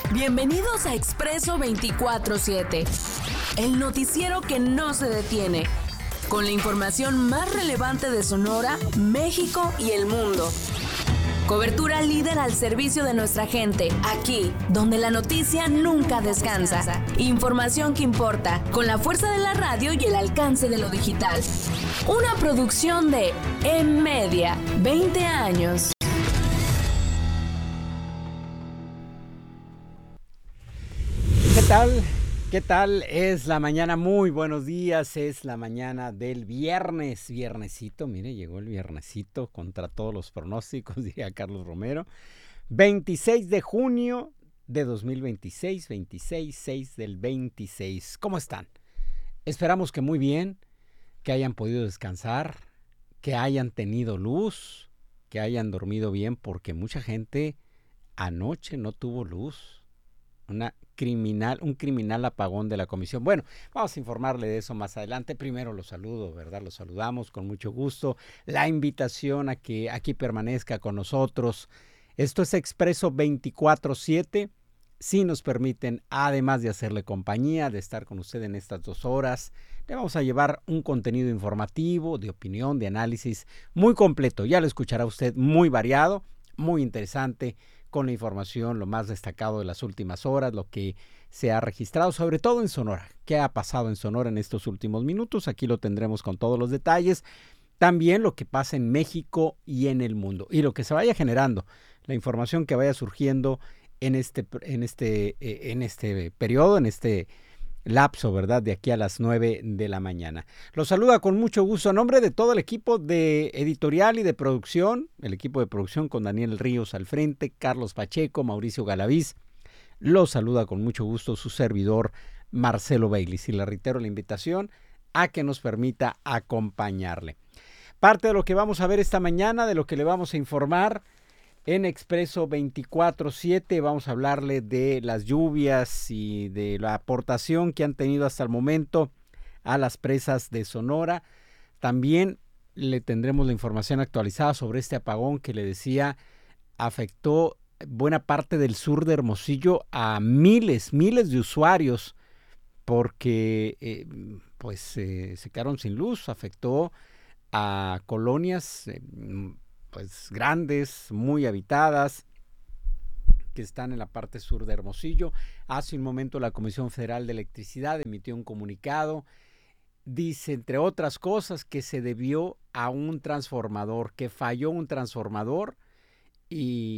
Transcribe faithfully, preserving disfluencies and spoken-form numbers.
Bienvenidos a Expreso veinticuatro siete, el noticiero que no se detiene, con la información más relevante de Sonora, México y el mundo. Cobertura líder al servicio de nuestra gente, aquí, donde la noticia nunca descansa. Información que importa, con la fuerza de la radio y el alcance de lo digital. Una producción de En Media, veinte años. ¿Qué tal? ¿Qué tal? Es la mañana, muy buenos días, es la mañana del viernes, viernesito, mire, llegó el viernesito contra todos los pronósticos, diría Carlos Romero, veintiséis de junio de dos mil veintiséis, veintiséis, seis del veintiséis. ¿Cómo están? Esperamos que muy bien, que hayan podido descansar, que hayan tenido luz, que hayan dormido bien, porque mucha gente anoche no tuvo luz. Una criminal, un criminal apagón de la comisión. Bueno, vamos a informarle de eso más adelante. Primero los saludo, ¿verdad? Los saludamos con mucho gusto. La invitación a que aquí permanezca con nosotros. Esto es Expreso veinticuatro siete. Si nos permiten, además de hacerle compañía, de estar con usted en estas dos horas, le vamos a llevar un contenido informativo, de opinión, de análisis muy completo. Ya lo escuchará usted, muy variado, muy interesante, con la información, lo más destacado de las últimas horas, lo que se ha registrado, sobre todo en Sonora. ¿Qué ha pasado en Sonora en estos últimos minutos? Aquí lo tendremos con todos los detalles. También lo que pasa en México y en el mundo. Y lo que se vaya generando, la información que vaya surgiendo en este, en este, eh, en este periodo, en este lapso, ¿verdad? De aquí a las nueve de la mañana. Los saluda con mucho gusto a nombre de todo el equipo de editorial y de producción, el equipo de producción con Daniel Ríos al frente, Carlos Pacheco, Mauricio Galaviz. Los saluda con mucho gusto su servidor Marcelo Baylis y le reitero la invitación a que nos permita acompañarle. Parte de lo que vamos a ver esta mañana, de lo que le vamos a informar en Expreso veinticuatro siete, vamos a hablarle de las lluvias y de la aportación que han tenido hasta el momento a las presas de Sonora. También le tendremos la información actualizada sobre este apagón que le decía afectó buena parte del sur de Hermosillo a miles, miles de usuarios porque eh, pues eh, se quedaron sin luz, afectó a colonias eh, pues grandes, muy habitadas, que están en la parte sur de Hermosillo. Hace un momento la Comisión Federal de Electricidad emitió un comunicado, dice entre otras cosas que se debió a un transformador, que falló un transformador y